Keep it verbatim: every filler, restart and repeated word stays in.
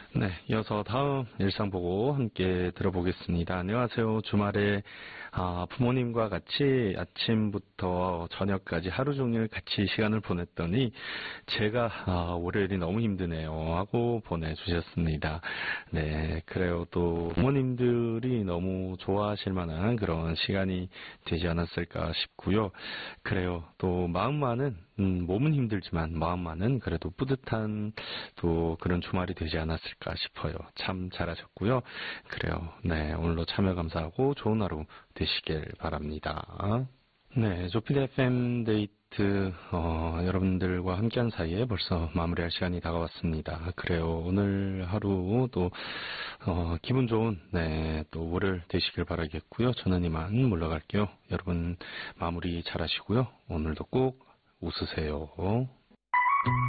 네, 이어서 다음 일상보고 함께 들어보겠습니다. 안녕하세요. 주말에 아, 부모님과 같이 아침부터 저녁까지 하루 종일 같이 시간을 보냈더니 제가 아, 월요일이 너무 힘드네요 하고 보내주셨습니다. 네, 그래요. 또 부모님들이 너무 좋아하실 만한 그런 시간이 되지 않았을까 싶고요. 그래요. 또 마음만은 음, 몸은 힘들지만 마음만은 그래도 뿌듯한 또 그런 주말이 되지 않았을까 싶어요. 참 잘하셨고요. 그래요. 네, 오늘도 참여 감사하고 좋은 하루 되시길 바랍니다. 네, 조피디 에프엠 데이트 어, 여러분들과 함께한 사이에 벌써 마무리할 시간이 다가왔습니다. 그래요. 오늘 하루 또 어, 기분 좋은 네, 또 월요일 되시길 바라겠고요. 저는 이만 물러갈게요. 여러분 마무리 잘하시고요. 오늘도 꼭 웃으세요.